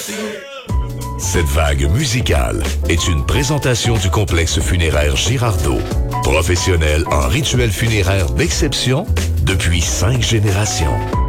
Cette vague musicale est une présentation du complexe funéraire Girardeau, professionnel en rituels funéraires d'exception depuis 5 générations.